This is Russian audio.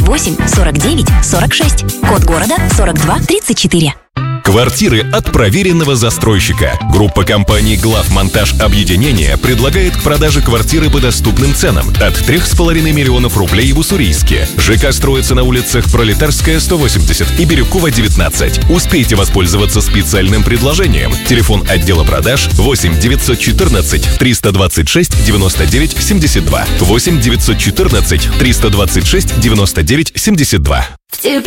28 49 46. Код города 42 34. Квартиры от проверенного застройщика. Группа компаний «Главмонтаж Объединение» предлагает к продаже квартиры по доступным ценам от 3,5 миллионов рублей в Уссурийске. ЖК строится на улицах Пролетарская, 180 и Бирюкова, 19. Успейте воспользоваться специальным предложением. Телефон отдела продаж 8 914 326 99 72. 8 914 326 99 72.